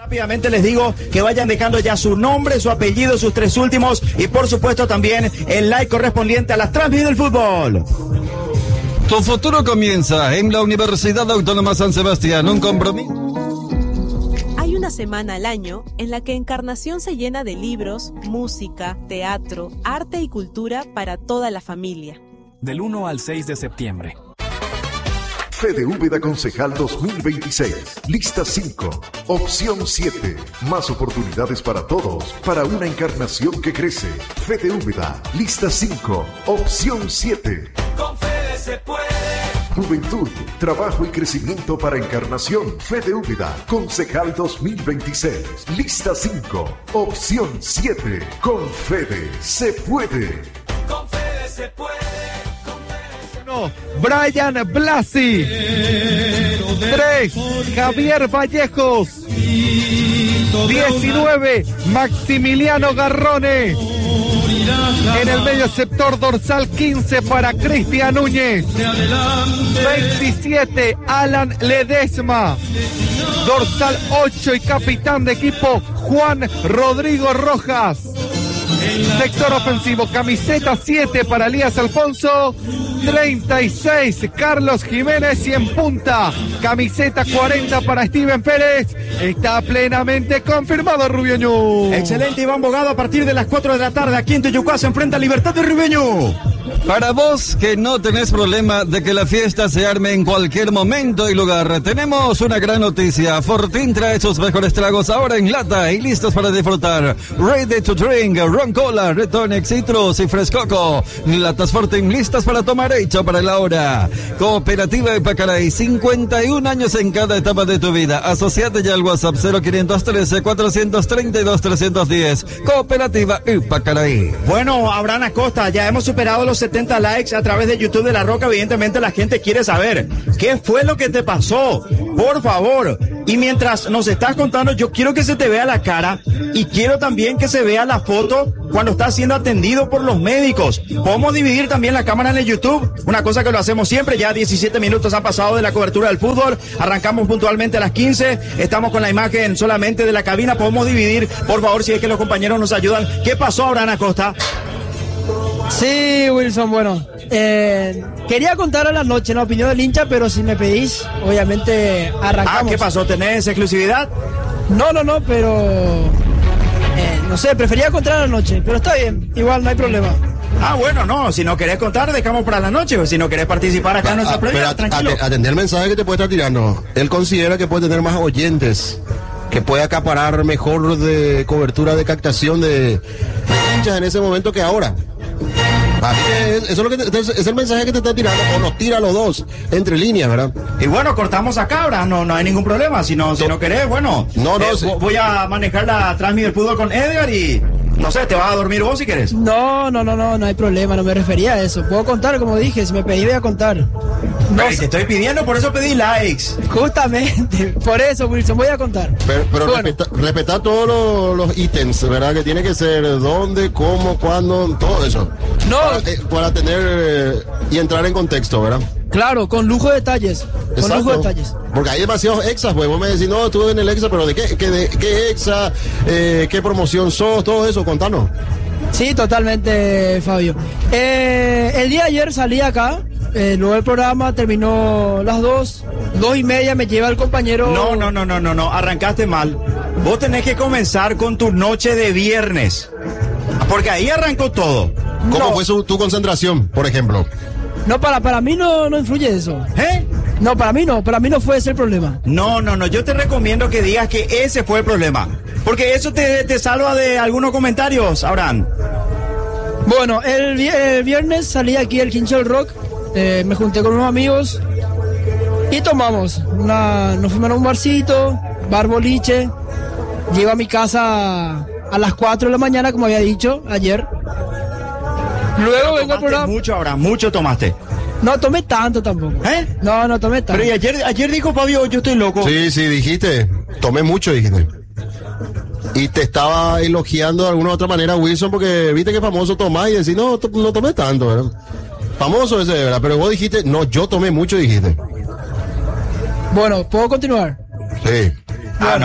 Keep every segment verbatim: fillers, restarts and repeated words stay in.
Rápidamente les digo que vayan dejando ya su nombre, su apellido, sus tres últimos y por supuesto también el like correspondiente a las transmisiones del fútbol. Tu futuro comienza en la Universidad Autónoma San Sebastián, un compromiso. Hay una semana al año en la que Encarnación se llena de libros, música, teatro, arte y cultura para toda la familia. Del uno al seis de septiembre. Fede Úbeda Concejal dos mil veintiséis. Lista cinco. Opción siete. Más oportunidades para todos. Para una Encarnación que crece. Fede Úbeda. Lista cinco. Opción siete. Con Fede se puede. Juventud, trabajo y crecimiento para Encarnación. Fede Úbeda. Concejal dos mil veintiséis. Lista cinco. Opción siete. Con Fede se puede. Con Fede se puede. Brian Blasi. tres. Javier Vallejos. diecinueve. Maximiliano Garrone. En el medio sector dorsal quince para Cristian Núñez. veintisiete. Alan Ledesma. Dorsal ocho y capitán de equipo Juan Rodrigo Rojas. Sector ofensivo, camiseta siete para Elías Alfonso, treinta y seis Carlos Jiménez y en punta, camiseta cuarenta para Steven Pérez. Está plenamente confirmado Rubeño. Excelente, Iván Bogado, a partir de las cuatro de la tarde aquí en Tuyucá se enfrenta a Libertad de Rubeño. Para vos que no tenés problema de que la fiesta se arme en cualquier momento y lugar, tenemos una gran noticia. Fortín trae sus mejores tragos ahora en lata y listos para disfrutar. Ready to drink, ron cola, red tonic, citrus y frescoco. Latas Fortín listas para tomar, hecho para la hora. Cooperativa Ipacaraí, cincuenta y un años en cada etapa de tu vida. Asociate ya al WhatsApp cero quinientos trece, cuatrocientos treinta y dos, trescientos diez. Cooperativa Ipacaraí. Bueno, Abraham Acosta, ya hemos superado los setenta likes a través de YouTube de La Roca. Evidentemente la gente quiere saber qué fue lo que te pasó, por favor. Y mientras nos estás contando, yo quiero que se te vea la cara y quiero también que se vea la foto cuando estás siendo atendido por los médicos. Podemos dividir también la cámara en el YouTube, una cosa que lo hacemos siempre. Ya diecisiete minutos han pasado de la cobertura del fútbol, arrancamos puntualmente a las quince, estamos con la imagen solamente de la cabina. Podemos dividir, por favor, si es que los compañeros nos ayudan. ¿Qué pasó, Abraham Acosta? Sí, Wilson, bueno, eh, quería contar a la noche la opinión del hincha, pero si me pedís, obviamente arrancamos. Ah, ¿qué pasó? ¿Tenés exclusividad? No, no, no, pero eh, no sé, prefería contar a la noche, pero está bien, igual no hay problema. Ah, bueno, no, si no querés contar, dejamos para la noche, o si no querés participar acá en nuestra previa, tranquilo. Atender el mensaje que te puede estar tirando. Él considera que puede tener más oyentes, que puede acaparar mejor de cobertura de captación de hinchas en ese momento que ahora. Eso es, lo que te, es el mensaje que te está tirando, o nos tira los dos, entre líneas, ¿verdad? Y bueno, cortamos acá, ahora no, no hay ningún problema. Si no, si no querés, bueno, no, no, eh, sí. Voy a manejar la transmisión del fútbol con Edgar y no sé, ¿te vas a dormir vos si querés? No, no, no, no, no hay problema, no me refería a eso. Puedo contar, como dije, si me pedí voy a contar. No, te estoy pidiendo, por eso pedí likes. Justamente, por eso, Wilson, voy a contar. Pero, pero bueno. respeta, respetar todos los, los ítems, ¿verdad? Que tiene que ser dónde, cómo, cuándo, todo eso. No. Para, eh, para tener eh, y entrar en contexto, ¿verdad? Claro, con lujo de detalles. Con Exacto. lujo de detalles. Porque hay demasiados exas, pues vos me decís, no, estuve en el exa, pero ¿de qué, qué, de, qué exa, eh, qué promoción sos, todo eso? Contanos. Sí, totalmente, Fabio. Eh, el día de ayer salí acá, eh, luego el programa terminó las dos, dos y media, me lleva el compañero... No, no, no, no, no, no, arrancaste mal. Vos tenés que comenzar con tu noche de viernes, porque ahí arrancó todo. ¿Cómo no. fue su, tu concentración, por ejemplo? No, para, para mí no, no influye eso. ¿Eh? No, para mí no, para mí no fue ese el problema. No, no, no, yo te recomiendo que digas que ese fue el problema, porque eso te, te salva de algunos comentarios, Abraham. Bueno, el, el viernes salí aquí al Quincho del Rock, eh, me junté con unos amigos y tomamos, una, nos fuimos a un barcito, bar boliche, llego a mi casa a las cuatro de la mañana, como había dicho ayer. Luego vengo al programa. Mucho, Abraham, mucho tomaste. No tomé tanto tampoco. ¿Eh? No, no tomé tanto. Pero y ayer, ayer dijo Fabio, yo estoy loco. Sí, sí, dijiste, tomé mucho, dijiste. Y te estaba elogiando de alguna u otra manera, Wilson, porque viste que famoso tomás y decís, no, to- no tomé tanto, ¿verdad? Famoso ese, ¿verdad? Pero vos dijiste, no, yo tomé mucho, dijiste. Bueno, ¿puedo continuar? Sí. Ah, no.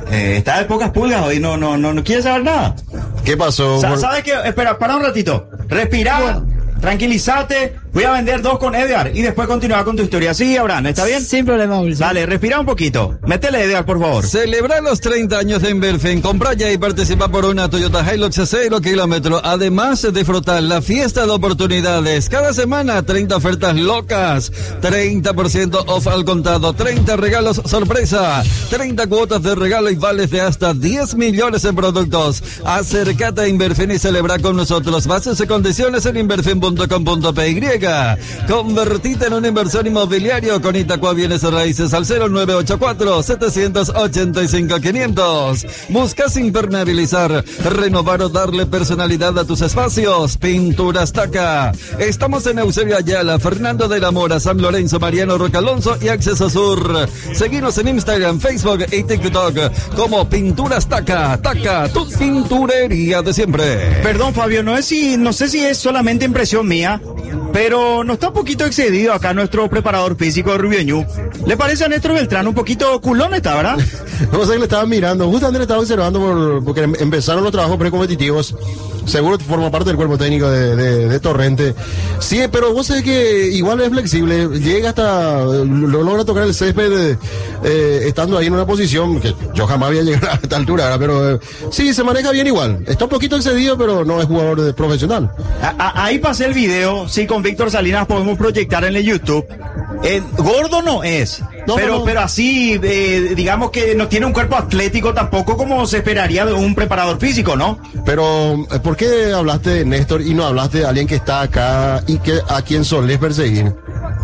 eh, está de pocas pulgas hoy, no, no, no, no quiere saber nada. ¿Qué pasó? Sa- ¿Sabes qué? Espera, para un ratito. Respira, tranquilízate. Voy a vender dos con Edgar y después continuar con tu historia. Sí, Abraham, ¿está bien? Sin problema, Wilson. Dale, respira un poquito. Métele, Edgar, por favor. Celebra los treinta años de Inverfin. Compra ya y participa por una Toyota Hilux cero kilómetros. Además, disfrutar la fiesta de oportunidades. Cada semana, treinta ofertas locas. treinta por ciento off al contado. treinta regalos sorpresa. treinta cuotas de regalo y vales de hasta diez millones en productos. Acércate a Inverfin y celebra con nosotros. Bases y condiciones en inverfin punto com punto p y. Convertite en un inversor inmobiliario con Itacua Bienes Raíces al cero nueve ocho cuatro, siete ocho cinco, quinientos. ¿Buscas impermeabilizar, renovar o darle personalidad a tus espacios? Pinturas Taca. Estamos en Eusebio Ayala, Fernando de la Mora, San Lorenzo, Mariano Rocalonso y Acceso Sur. Seguinos en Instagram, Facebook y TikTok como Pinturas Taca. Taca, tu pinturería de siempre. Perdón, Fabio, no, es si, no sé si es solamente impresión mía, pero no está un poquito excedido acá nuestro preparador físico de Rubio. ¿Le parece a Néstor Beltrán un poquito culón está, verdad? No sé que le estaba mirando, justamente le estaba observando por, porque em- empezaron los trabajos precompetitivos. Seguro forma parte del cuerpo técnico de, de, de Torrente. Sí, pero vos sabés que igual es flexible, llega hasta, lo logra tocar el césped eh, eh, estando ahí en una posición que yo jamás había llegado a esta altura, ¿verdad? Pero eh, sí, se maneja bien igual. Está un poquito excedido, pero no es jugador de, profesional. A- a- ahí pasé el video, sí, con Víctor Salinas podemos proyectar en el YouTube. Eh, gordo no es, No, pero, no, no. pero así, eh, digamos que no tiene un cuerpo atlético tampoco como se esperaría de un preparador físico, ¿no? Pero, eh, ¿por qué hablaste de Néstor y no hablaste de alguien que está acá y que a quien solés perseguir?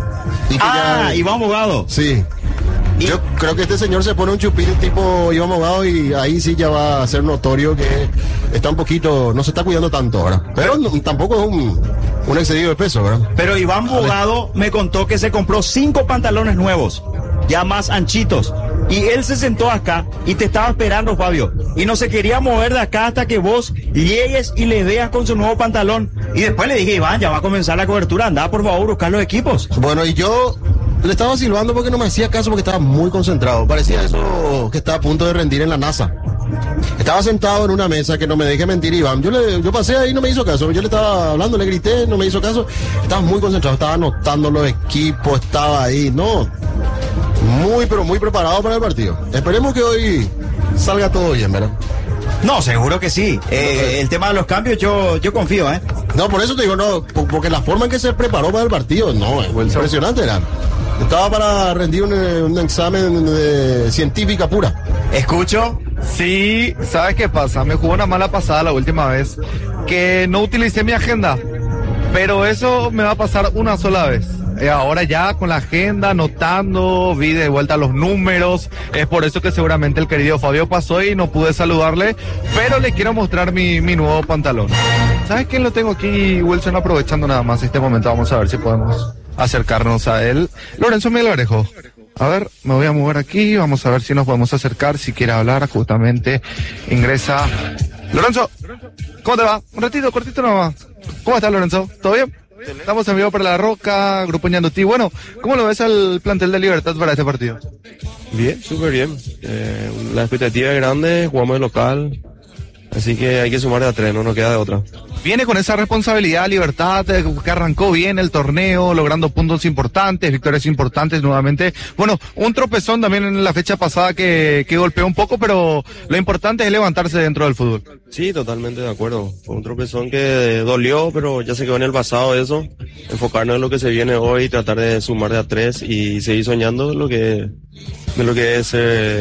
Y que Ah, ya- Iván Bogado. Sí. Y- Yo creo que este señor se pone un chupín tipo Iván Bogado y ahí sí ya va a ser notorio que está un poquito, no se está cuidando tanto ahora. Pero no- tampoco es un, un excedido de peso, ¿verdad? Pero Iván Bogado me contó que se compró cinco pantalones nuevos, ya más anchitos. Y él se sentó acá y te estaba esperando, Fabio. Y no se quería mover de acá hasta que vos llegues y le veas con su nuevo pantalón. Y después le dije, Iván, ya va a comenzar la cobertura, anda por favor, buscar los equipos. Bueno, y yo le estaba silbando porque no me hacía caso porque estaba muy concentrado. Parecía eso que estaba a punto de rendir en la NASA. Estaba sentado en una mesa, que no me deje mentir, Iván. Yo, le, yo pasé ahí y no me hizo caso. Yo le estaba hablando, le grité, no me hizo caso. Estaba muy concentrado, estaba anotando los equipos, estaba ahí. No, muy, pero muy preparado para el partido. Esperemos que hoy salga todo bien, ¿verdad? No, seguro que sí. Eh, el tema de los cambios yo, yo confío, ¿eh? No, por eso te digo, no, po- porque la forma en que se preparó para el partido, no, es impresionante era. Estaba para rendir un, eh, un examen de científica pura. Escucho. Sí, ¿sabes qué pasa? Me jugó una mala pasada la última vez, que no utilicé mi agenda, pero eso me va a pasar una sola vez. Eh, ahora ya con la agenda, anotando, vi de vuelta los números, es por eso que seguramente el querido Fabio pasó y no pude saludarle, pero le quiero mostrar mi, mi nuevo pantalón. ¿Sabes quién lo tengo aquí, Wilson? Aprovechando nada más este momento, vamos a ver si podemos acercarnos a él. Lorenzo Melgarejo. A ver, me voy a mover aquí, vamos a ver si nos podemos acercar, si quiere hablar, justamente ingresa. Lorenzo, ¿cómo te va? Un ratito, cortito nomás. ¿Cómo estás, Lorenzo? ¿Todo bien? Estamos en vivo para La Roca, Grupo Ñandutí. Bueno, ¿cómo lo ves al plantel de Libertad para este partido? Bien, súper bien. Eh, la expectativa es grande, jugamos de local, así que hay que sumar de a tres, no nos queda de otra. Viene con esa responsabilidad Libertad, eh, que arrancó bien el torneo, logrando puntos importantes, victorias importantes nuevamente. Bueno, un tropezón también en la fecha pasada que, que golpeó un poco, pero lo importante es levantarse dentro del fútbol. Sí, totalmente de acuerdo. Fue un tropezón que dolió, pero ya se quedó en el pasado eso. Enfocarnos en lo que se viene hoy, tratar de sumar de a tres y seguir soñando lo que, de lo que es, eh,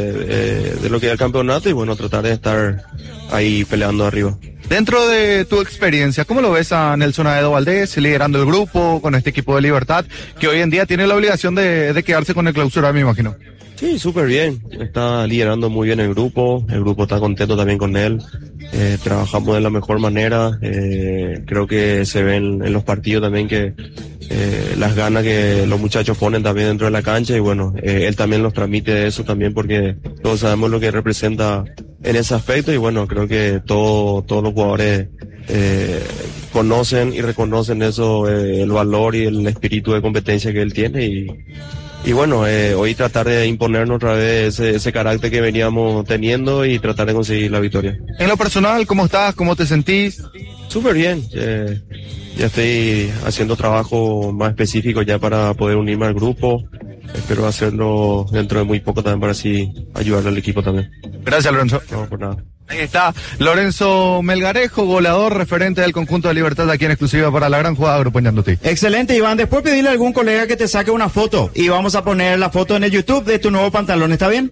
eh, de lo que es el campeonato y bueno, tratar de estar ahí peleando arriba. Dentro de tu experiencia, ¿cómo lo ves a Nelson Aedo Valdés liderando el grupo con este equipo de Libertad, que hoy en día tiene la obligación de, de quedarse con el clausura, me imagino? Sí, súper bien. Está liderando muy bien el grupo. El grupo está contento también con él. Eh, trabajamos de la mejor manera. Eh, creo que se ven en los partidos también que eh, las ganas que los muchachos ponen también dentro de la cancha y bueno, eh, él también los transmite eso también porque todos sabemos lo que representa en ese aspecto y bueno, creo que todo, todos los jugadores eh, conocen y reconocen eso, eh, el valor y el espíritu de competencia que él tiene y y bueno, eh, hoy tratar de imponernos otra vez ese, ese carácter que veníamos teniendo y tratar de conseguir la victoria. En lo personal, ¿cómo estás? ¿Cómo te sentís? Súper bien, eh, ya estoy haciendo trabajo más específico ya para poder unirme al grupo. Espero hacerlo dentro de muy poco también para así ayudarle al equipo también. Gracias, Lorenzo. No, por nada. Ahí está Lorenzo Melgarejo, goleador, referente del conjunto de Libertad aquí en exclusiva para la gran jugada Agropoñándote. Excelente, Iván. Después pedirle a algún colega que te saque una foto y vamos a poner la foto en el YouTube de tu nuevo pantalón, ¿está bien?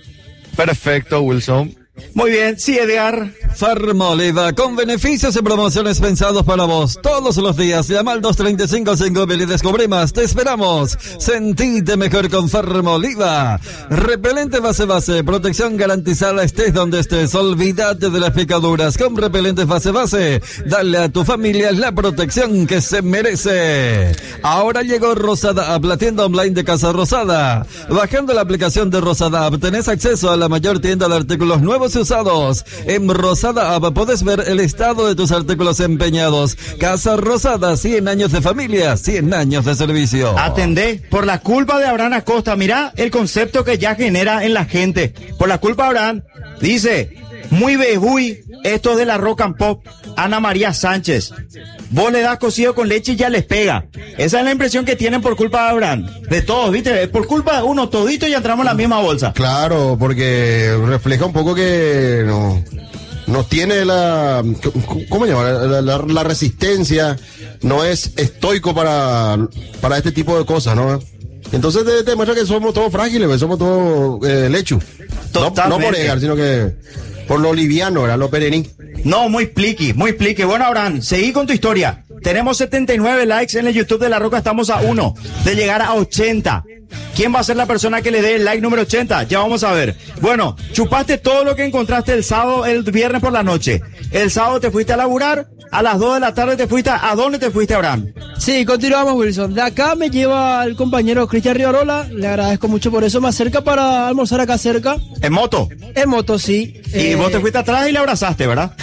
Perfecto, Wilson. Muy bien, sí, Edgar. Farmoliva, con beneficios y promociones pensados para vos. Todos los días, llama al dos treinta y cinco cinco mil y descubrí más. Te esperamos. Sentite mejor con Farmoliva. Repelente base base, protección garantizada estés donde estés. Olvídate de las picaduras. Con repelentes base base, dale a tu familia la protección que se merece. Ahora llegó Rosada App, la tienda online de Casa Rosada. Bajando la aplicación de Rosada App, tenés acceso a la mayor tienda de artículos nuevos y usados. En Rosada App podés ver el estado de tus artículos empeñados. Casa Rosada, cien años de familia, cien años de servicio. Atendé, por la culpa de Abraham Acosta, mirá el concepto que ya genera en la gente. Por la culpa de Abraham, dice, muy bejuy, esto es de la Rock and Pop, Ana María Sánchez. Vos le das cocido con leche y ya les pega. Esa es la impresión que tienen por culpa de Abraham. De todos, ¿viste? Por culpa de uno todito y entramos en la misma bolsa. Claro, porque refleja un poco que no, no tiene la, ¿cómo se llama? La, la, la resistencia, no es estoico para, para este tipo de cosas, ¿no? Entonces te, te demuestra que somos todos frágiles, somos todos eh, lechu. No, no por Edgar, sino que por lo liviano, ¿verdad? Lo perení. No, muy pliqui, muy pliqui. Bueno, Abraham, seguí con tu historia. Tenemos setenta y nueve likes en el YouTube de La Roca, estamos a uno de llegar a ochenta. ¿Quién va a ser la persona que le dé el like número ochenta? Ya vamos a ver. Bueno, chupaste todo lo que encontraste el sábado, el viernes por la noche. El sábado te fuiste a laburar, a las dos de la tarde te fuiste. ¿A dónde te fuiste, Abraham? Sí, continuamos, Wilson. De acá me lleva el compañero Cristian Rivarola, le agradezco mucho por eso. Me acerca para almorzar acá cerca. ¿En moto? En moto, sí. Y eh... vos te fuiste atrás y le abrazaste, ¿verdad?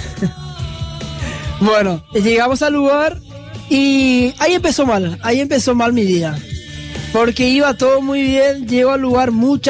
Bueno, llegamos al lugar y ahí empezó mal, ahí empezó mal mi día. Porque iba todo muy bien, llego al lugar, mucha